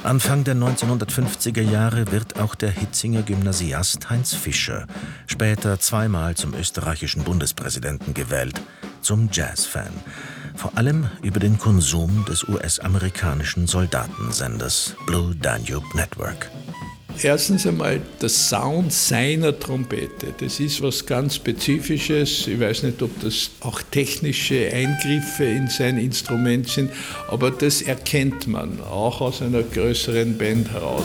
Anfang der 1950er Jahre wird auch der Hitzinger Gymnasiast Heinz Fischer, später zweimal zum österreichischen Bundespräsidenten gewählt, zum Jazzfan. Vor allem über den Konsum des US-amerikanischen Soldatensenders Blue Danube Network. Erstens einmal der Sound seiner Trompete. Das ist was ganz Spezifisches. Ich weiß nicht, ob das auch technische Eingriffe in sein Instrument sind, aber das erkennt man auch aus einer größeren Band heraus.